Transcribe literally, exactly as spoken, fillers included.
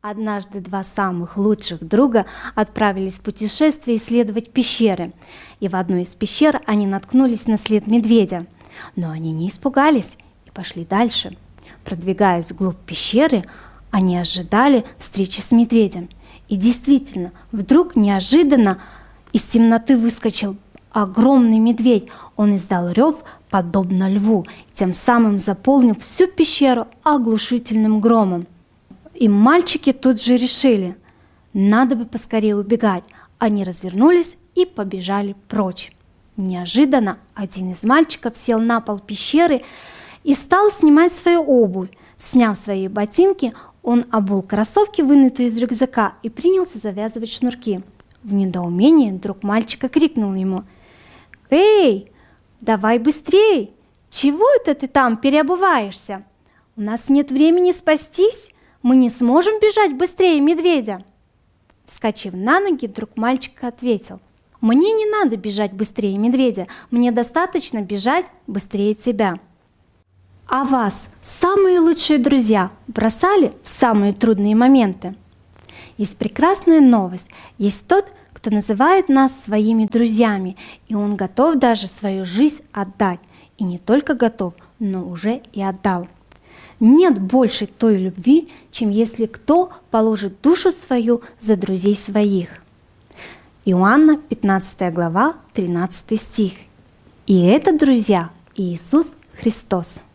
Однажды два самых лучших друга отправились в путешествие исследовать пещеры. И в одной из пещер они наткнулись на след медведя. Но они не испугались и пошли дальше. Продвигаясь вглубь пещеры, они ожидали встречи с медведем. И действительно, вдруг неожиданно из темноты выскочил огромный медведь. Он издал рев, подобно льву, тем самым заполнив всю пещеру оглушительным громом. И мальчики тут же решили, надо бы поскорее убегать. Они развернулись и побежали прочь. Неожиданно один из мальчиков сел на пол пещеры и стал снимать свою обувь. Сняв свои ботинки, он обул кроссовки, вынутые из рюкзака, и принялся завязывать шнурки. В недоумении друг мальчика крикнул ему: «Эй, давай быстрей! Чего это ты там переобуваешься? У нас нет времени спастись, мы не сможем бежать быстрее медведя!» Вскочив на ноги, друг мальчика ответил: «Мне не надо бежать быстрее медведя, мне достаточно бежать быстрее тебя». А вас самые лучшие друзья бросали в самые трудные моменты? Есть прекрасная новость. Есть тот, кто называет нас своими друзьями, и он готов даже свою жизнь отдать. И не только готов, но уже и отдал. Нет больше той любви, чем если кто положит душу свою за друзей своих. Иоанна пятнадцатая глава, тринадцатый стих. И это, друзья, Иисус Христос.